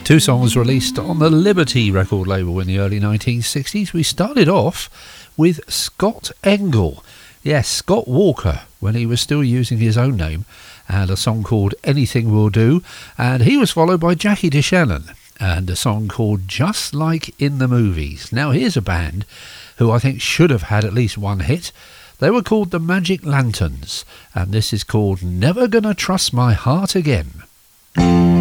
Two songs released on the Liberty record label in the early 1960s. We started off with Scott Engel. Yes, Scott Walker, when he was still using his own name, and a song called Anything Will Do. And he was followed by Jackie DeShannon and a song called Just Like in the Movies. Now here's a band who I think should have had at least one hit. They were called the Magic Lanterns, and this is called Never Gonna Trust My Heart Again.